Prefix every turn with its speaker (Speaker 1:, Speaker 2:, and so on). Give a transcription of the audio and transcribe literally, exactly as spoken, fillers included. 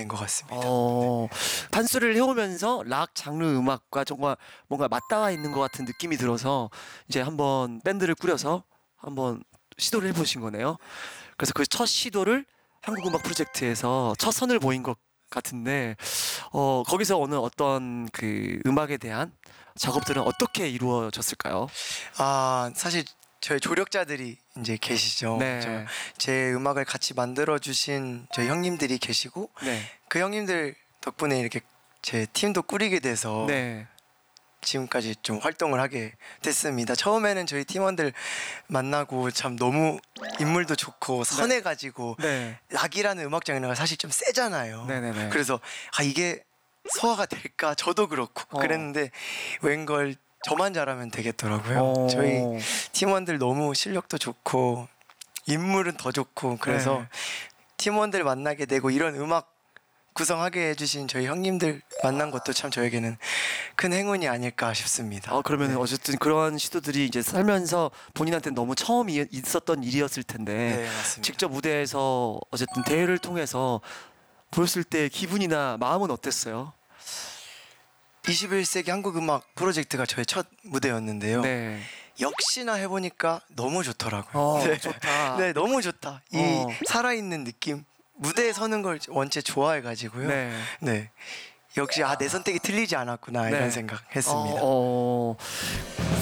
Speaker 1: 된 것 같습니다.
Speaker 2: 어, 단수를 해오면서 락 장르 음악과 정말 뭔가 맞닿아 있는 것 같은 느낌이 들어서 이제 한번 밴드를 꾸려서 한번 시도를 해보신 거네요. 그래서 그 첫 시도를 한국음악 프로젝트에서 첫 선을 보인 것 같은데, 어, 거기서 오늘 어떤 그 음악에 대한 작업들은 어떻게 이루어졌을까요?
Speaker 1: 아, 사실 저희 조력자들이 이제 계시죠.
Speaker 2: 네.
Speaker 1: 저- 제 음악을 같이 만들어 주신 저희 형님들이 계시고
Speaker 2: 네.
Speaker 1: 그 형님들 덕분에 이렇게 제 팀도 꾸리게 돼서
Speaker 2: 네.
Speaker 1: 지금까지 좀 활동을 하게 됐습니다. 처음에는 저희 팀원들 만나고 참 너무 인물도 좋고 선해가지고
Speaker 2: 네.
Speaker 1: 락이라는 음악 장르가 사실 좀 세잖아요.
Speaker 2: 네네네.
Speaker 1: 그래서 아 이게 소화가 될까 저도 그렇고
Speaker 2: 어.
Speaker 1: 그랬는데 웬걸 저만 잘하면 되겠더라고요.
Speaker 2: 어.
Speaker 1: 저희 팀원들 너무 실력도 좋고 인물은 더 좋고 그래서
Speaker 2: 네.
Speaker 1: 팀원들 만나게 되고 이런 음악 구성하게 해주신 저희 형님들 만난 것도 참 저에게는 큰 행운이 아닐까 싶습니다.
Speaker 2: 어, 그러면
Speaker 1: 네.
Speaker 2: 어쨌든 그런 시도들이 이제 살면서 본인한테는 너무 처음 이- 있었던 일이었을 텐데,
Speaker 1: 네, 맞습니다.
Speaker 2: 직접 무대에서 어쨌든 대회를 통해서 보였을 때 기분이나 마음은 어땠어요?
Speaker 1: 이십일 세기 한국 음악 프로젝트가 저의 첫 무대였는데요.
Speaker 2: 네.
Speaker 1: 역시나 해보니까 너무 좋더라고요.
Speaker 2: 어,
Speaker 1: 네.
Speaker 2: 좋다.
Speaker 1: 네, 너무 좋다. 이
Speaker 2: 어.
Speaker 1: 살아있는 느낌. 무대에 서는 걸 원체 좋아해가지고요.
Speaker 2: 네.
Speaker 1: 네. 역시 아 내 선택이 틀리지 않았구나
Speaker 2: 네.
Speaker 1: 이런 생각했습니다.
Speaker 2: 어, 어.